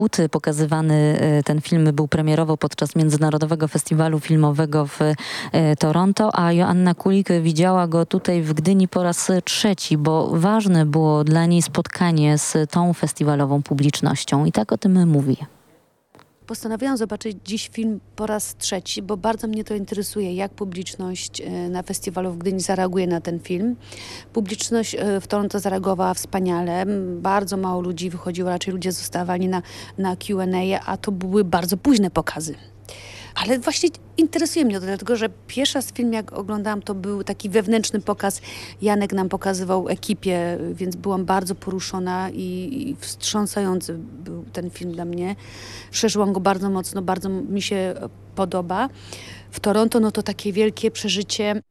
Pokazywany ten film był premierowo podczas Międzynarodowego Festiwalu Filmowego w Toronto, a Joanna Kulik widziała go tutaj w Gdyni po raz trzeci, bo ważne było dla niej spotkanie z tą festiwalową publicznością. I tak o tym mówi. Postanowiłam zobaczyć dziś film po raz trzeci, bo bardzo mnie to interesuje, jak publiczność na festiwalu w Gdyni zareaguje na ten film. Publiczność w Toronto zareagowała wspaniale. Bardzo mało ludzi wychodziło, raczej ludzie zostawali na Q&A, a to były bardzo późne pokazy. Ale właśnie interesuje mnie to, dlatego że pierwszy raz film, jak oglądałam, to był taki wewnętrzny pokaz. Janek nam pokazywał ekipie, więc byłam bardzo poruszona i wstrząsający był ten film dla mnie. Przeżyłam go bardzo mocno, bardzo mi się podoba. W Toronto no to takie wielkie przeżycie.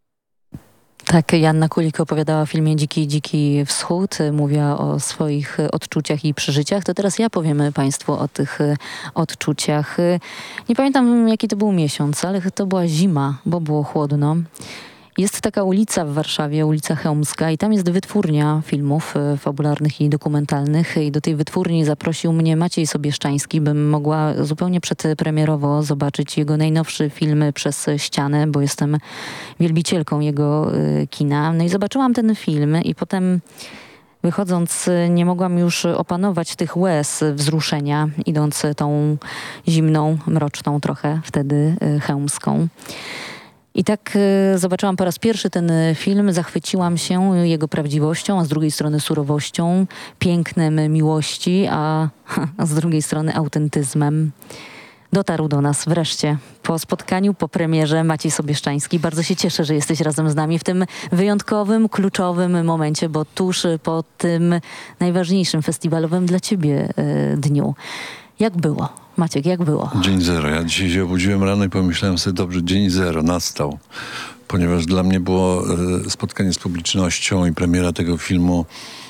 Tak, Joanna Kulik opowiadała o filmie Dziki Wschód, mówiła o swoich odczuciach i przeżyciach. To teraz ja powiem Państwu o tych odczuciach. Nie pamiętam, jaki to był miesiąc, ale to była zima, bo było chłodno. Jest taka ulica w Warszawie, ulica Chełmska, i tam jest wytwórnia filmów fabularnych i dokumentalnych. I do tej wytwórni zaprosił mnie Maciej Sobieszczański, bym mogła zupełnie przedpremierowo zobaczyć jego najnowszy film Przez ścianę, bo jestem wielbicielką jego kina. No i zobaczyłam ten film i potem, wychodząc, nie mogłam już opanować tych łez wzruszenia, idąc tą zimną, mroczną trochę wtedy Chełmską. I tak zobaczyłam po raz pierwszy ten film, zachwyciłam się jego prawdziwością, a z drugiej strony surowością, pięknem miłości, a z drugiej strony autentyzmem. Dotarł do nas wreszcie po spotkaniu, po premierze Maciej Sobieszczański. Bardzo się cieszę, że jesteś razem z nami w tym wyjątkowym, kluczowym momencie, bo tuż po tym najważniejszym festiwalowym dla ciebie dniu. Jak było? Maciek, jak było? Dzień zero. Ja dzisiaj się obudziłem rano i pomyślałem sobie, dobrze, dzień zero nastał. Ponieważ dla mnie było spotkanie z publicznością i premiera tego filmu.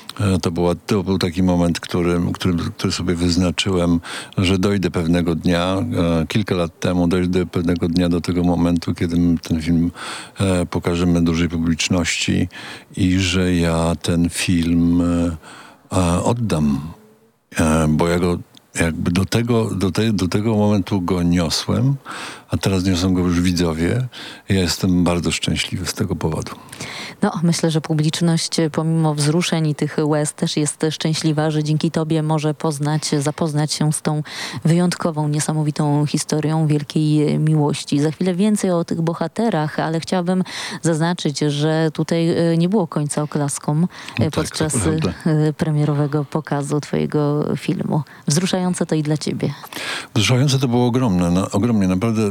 To był taki moment, który sobie wyznaczyłem, że dojdę pewnego dnia, kilka lat temu, dojdę pewnego dnia do tego momentu, kiedy ten film pokażemy dużej publiczności i że ja ten film oddam, bo ja go jakby do tego momentu go niosłem, a teraz niosą go już widzowie. Ja jestem bardzo szczęśliwy z tego powodu. No, myślę, że publiczność pomimo wzruszeń i tych łez też jest szczęśliwa, że dzięki tobie może zapoznać się z tą wyjątkową, niesamowitą historią wielkiej miłości. Za chwilę więcej o tych bohaterach, ale chciałabym zaznaczyć, że tutaj nie było końca oklaskom podczas premierowego pokazu twojego filmu. Wzruszające to i dla ciebie. Wzruszające to było ogromnie. Naprawdę.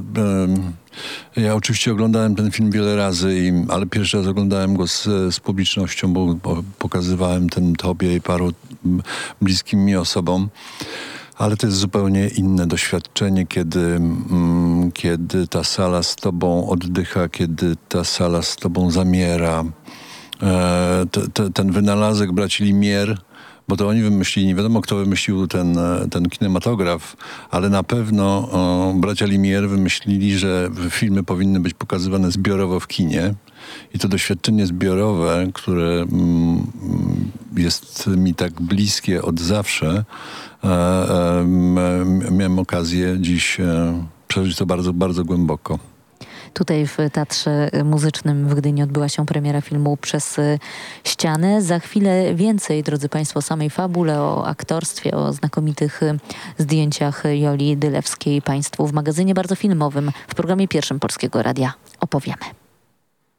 Ja oczywiście oglądałem ten film wiele razy, ale pierwszy raz oglądałem go z publicznością, bo pokazywałem ten tobie i paru bliskim mi osobom. Ale to jest zupełnie inne doświadczenie, kiedy ta sala z tobą oddycha, kiedy ta sala z tobą zamiera. Ten wynalazek braci Lumière, bo to oni wymyślili, nie wiadomo kto wymyślił ten kinematograf, ale na pewno bracia Lumière wymyślili, że filmy powinny być pokazywane zbiorowo w kinie. I to doświadczenie zbiorowe, które jest mi tak bliskie od zawsze, miałem okazję dziś przeżyć to bardzo, bardzo głęboko. Tutaj w Teatrze Muzycznym w Gdyni odbyła się premiera filmu Przez ścianę. Za chwilę więcej, drodzy Państwo, o samej fabule, o aktorstwie, o znakomitych zdjęciach Joli Dylewskiej Państwu w magazynie bardzo filmowym w programie pierwszym Polskiego Radia opowiemy.